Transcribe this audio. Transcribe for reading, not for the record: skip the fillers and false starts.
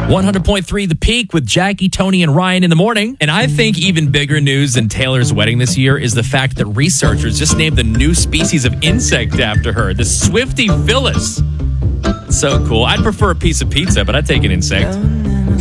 100.3 The Peak with Jackie, Tony, and Ryan in the morning. And I think even bigger news than Taylor's wedding this year is the fact that researchers just named the new species of insect after her, the Swiftie Phyllis. So cool. I'd prefer a piece of pizza, but I'd take an insect.